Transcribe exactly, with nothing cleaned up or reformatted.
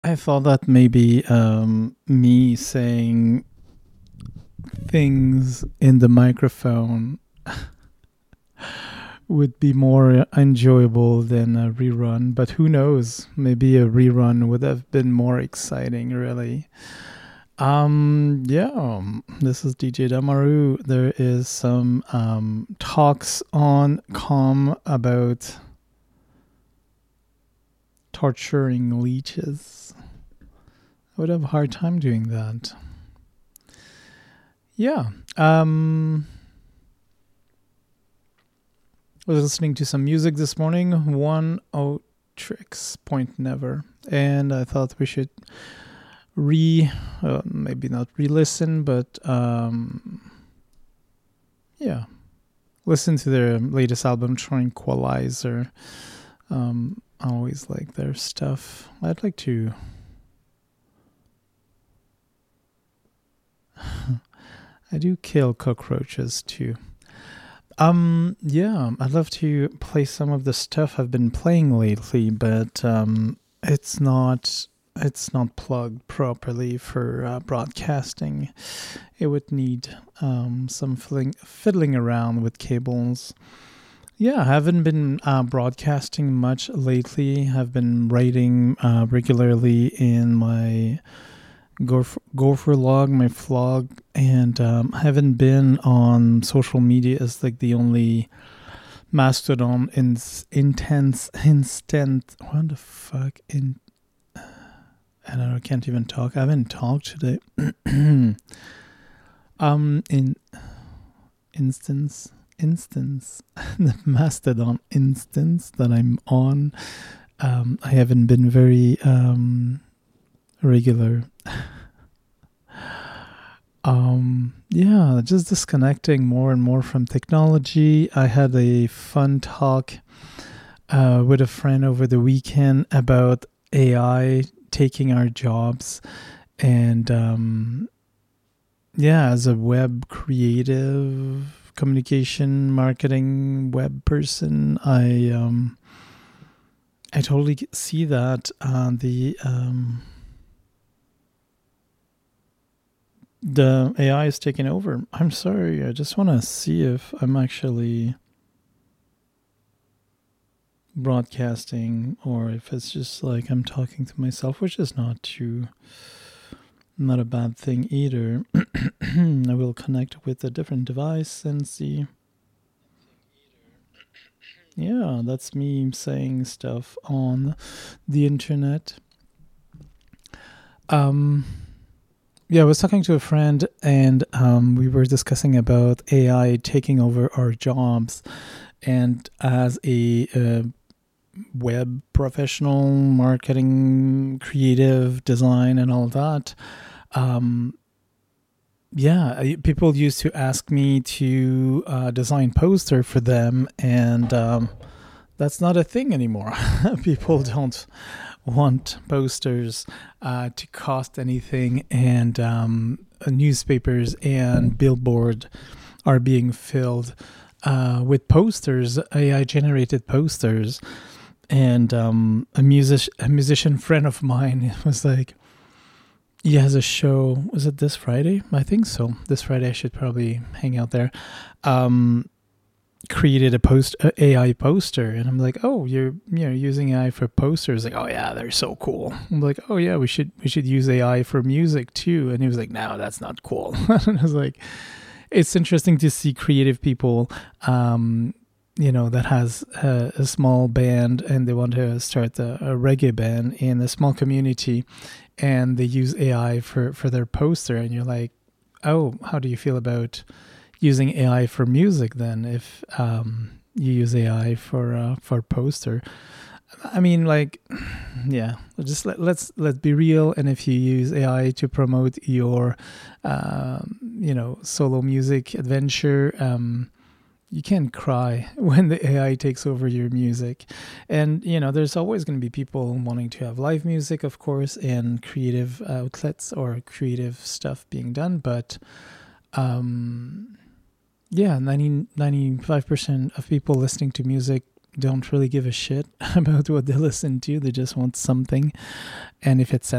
I thought that maybe um, me saying things in the microphone would be more enjoyable than a rerun, but who knows? Maybe a rerun would have been more exciting, really. Um, yeah, um, this is D J Damaru. There is some um, talks on Com about torturing leeches. I would have a hard time doing that. Yeah. Um, I was listening to some music this morning, One O Tricks, Point Never. And I thought we should re, uh, maybe not re-listen, but um, yeah, listen to their latest album, Tranquilizer. Um, I always like their stuff. I'd like to... I do kill cockroaches too. Um, yeah, I'd love to play some of the stuff I've been playing lately, but um, it's not it's not plugged properly for uh, broadcasting. It would need um, some fiddling, fiddling around with cables. Yeah, I haven't been uh, broadcasting much lately. I've been writing uh, regularly in my Gopher, Gopher log, my vlog, and um, I haven't been on social media as like the only Mastodon in, intense instant. What the fuck? In I don't know. I can't even talk. I haven't talked today. um, in instance, instance, the Mastodon instance that I'm on. Um, I haven't been very um regular. um yeah just disconnecting more and more from technology. I had a fun talk uh with a friend over the weekend about A I taking our jobs, and um yeah as a web creative, communication, marketing, web person, I um I totally see that uh, the um The A I is taking over. I'm sorry. I just want to see if I'm actually broadcasting or if it's just like I'm talking to myself, which is not too, not a bad thing either. I will connect with a different device and see. Yeah, that's me saying stuff on the internet. Um... Yeah, I was talking to a friend, and um, we were discussing about A I taking over our jobs. And as a uh, web professional, marketing, creative, design, and all that, um, yeah, people used to ask me to uh, design poster for them, and um, that's not a thing anymore. People don't want posters uh, to cost anything, and um, newspapers and billboard are being filled uh, with posters, A I generated posters. And um, a music a musician friend of mine was like, he has a show. Was it this Friday? I think so. This Friday I should probably hang out there. Um, created a post a AI poster, and I'm like, oh, you're you know using A I for posters? Like, oh yeah, they're so cool. I'm like, oh yeah, we should we should use A I for music too. And he was like, no, that's not cool. And I was like, it's interesting to see creative people um you know that has a, a small band, and they want to start a, a reggae band in a small community, and they use A I for for their poster. And you're like, oh, how do you feel about using A I for music then, if um, you use A I for uh, for poster? I mean, like, yeah, just let, let's let's be real. And if you use A I to promote your, um, you know, solo music adventure, um, you can't cry when the A I takes over your music. And, you know, there's always going to be people wanting to have live music, of course, and creative outlets or creative stuff being done. But, um, yeah, ninety, ninety-five percent of people listening to music don't really give a shit about what they listen to. They just want something, and if it